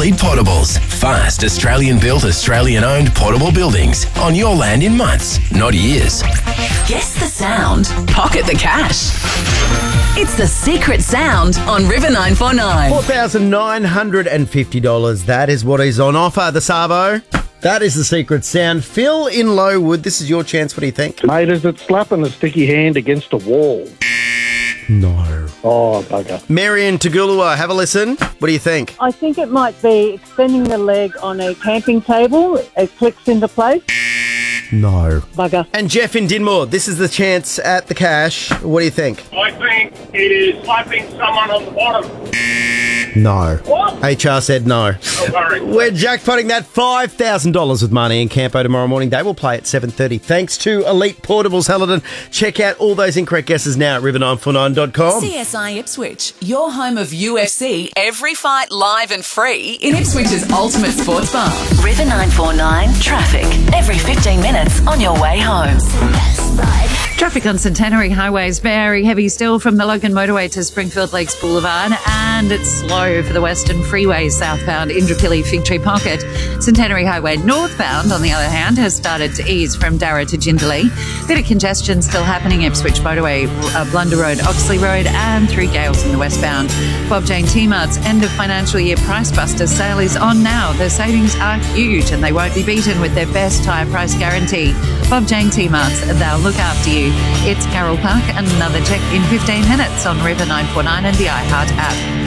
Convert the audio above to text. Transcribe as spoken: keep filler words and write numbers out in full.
Elite Portables. Fast, Australian-built, Australian-owned portable buildings on your land in months, not years. Guess the sound. Pocket the cash. It's the secret sound on River nine four nine. four thousand nine hundred fifty dollars. That is what is on offer, the Savo. That is the secret sound. Phil in Lowood, this is your chance. What do you think? Mate, is it slapping a sticky hand against a wall? No. Oh, bugger. Marion Tagulua, have a listen. What do you think? I think it might be extending the leg on a camping table. It clicks into place. No. Bugger. And Jeff in Dinmore, this is the chance at the cash. What do you think? I think it is slapping someone on the bottom. No. What? H R said no. Oh, sorry. We're jackpotting that five thousand dollars with money in Campo tomorrow morning. They will play at seven thirty. Thanks to Elite Portables, Helidon. Check out all those incorrect guesses now at river nine four nine dot com. C S I Ipswich, your home of U F C, every fight live and free in Ipswich's ultimate sports bar. River nine four nine traffic, every fifteen minutes on your way home. Traffic on Centenary Highway is very heavy still from the Logan Motorway to Springfield Lakes Boulevard, and it's slow for the Western Freeway southbound Indooroopilly Fig Tree Pocket. Centenary Highway northbound, on the other hand, has started to ease from Darra to Jindalee. Bit of congestion still happening Ipswich Motorway, uh, Blunder Road, Oxley Road, and through Gales in the westbound. Bob Jane T-Mart's end of financial year Price Buster sale is on now. Their savings are huge and they won't be beaten with their best tyre price guarantee. Bob Jane T-Mart's, they'll look after you. It's Carol Park, another check in fifteen minutes on River nine four nine and the iHeart app.